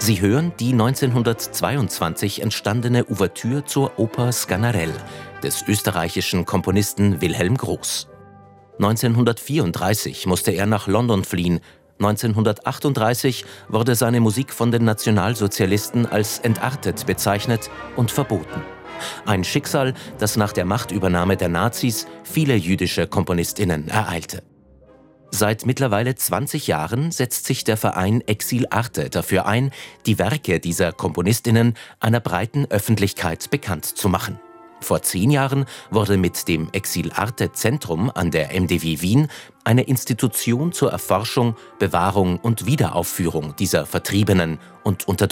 Sie hören die 1922 entstandene Ouvertüre zur Oper Sganarelle des österreichischen Komponisten Wilhelm Groß. 1934 musste er nach London fliehen. 1938 wurde seine Musik von den Nationalsozialisten als entartet bezeichnet und verboten. Ein Schicksal, das nach der Machtübernahme der Nazis viele jüdische KomponistInnen ereilte. Seit mittlerweile 20 Jahren setzt sich der Verein Exil Arte dafür ein, die Werke dieser KomponistInnen einer breiten Öffentlichkeit bekannt zu machen. Vor 10 Jahren wurde mit dem Exil Arte Zentrum an der MDW Wien eine Institution zur Erforschung, Bewahrung und Wiederaufführung dieser vertriebenen und unterdrückten